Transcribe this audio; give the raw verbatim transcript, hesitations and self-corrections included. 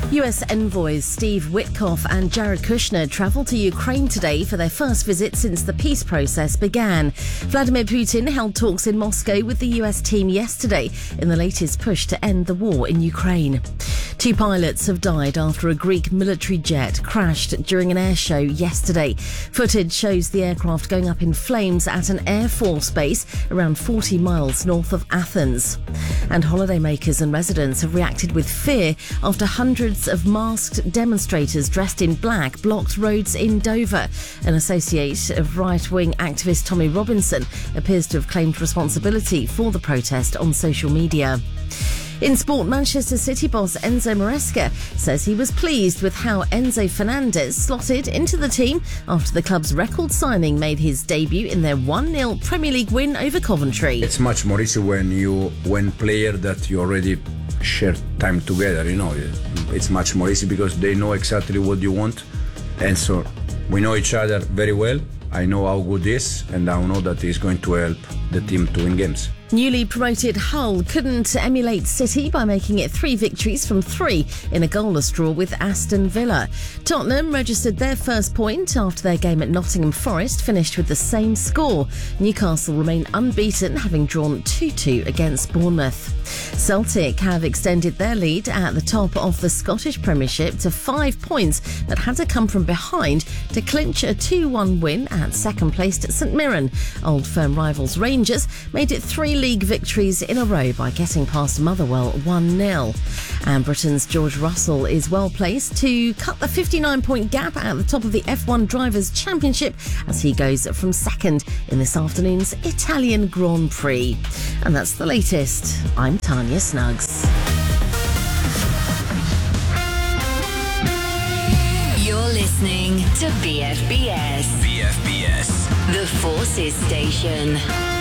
U S envoys Steve Witkoff and Jared Kushner travelled to Ukraine today for their first visit since the peace process began. Vladimir Putin held talks in Moscow with the U S team yesterday in the latest push to end the war in Ukraine. Two pilots have died after a Greek military jet crashed during an air show yesterday. Footage shows the aircraft going up in flames at an Air Force base around forty miles north of Athens. And holidaymakers and residents have reacted with fear after hundreds of masked demonstrators dressed in black blocked roads in Dover. An associate of right-wing activist Tommy Robinson appears to have claimed responsibility for the protest on social media. In sport, Manchester City boss Enzo Maresca says he was pleased with how Enzo Fernandez slotted into the team after the club's record signing made his debut in their one nil Premier League win over Coventry. It's much more easy when you when player that you already share time together, you know. It's much more easy because they know exactly what you want, and so we know each other very well. I know how good he is, and I know that he's going to help the team to win games. Newly promoted Hull couldn't emulate City by making it three victories from three in a goalless draw with Aston Villa. Tottenham registered their first point after their game at Nottingham Forest finished with the same score. Newcastle remain unbeaten, having drawn two two against Bournemouth. Celtic have extended their lead at the top of the Scottish Premiership to five points, but had to come from behind to clinch a two one win at second-placed St Mirren. Old Firm rivals Rangers made it three league victories in a row by getting past Motherwell one nil. And Britain's George Russell is well placed to cut the fifty-nine point gap at the top of the F one Drivers' Championship as he goes from second in this afternoon's Italian Grand Prix. And that's the latest. I'm Tanya Snuggs. You're listening to B F B S. B F B S. The Forces Station.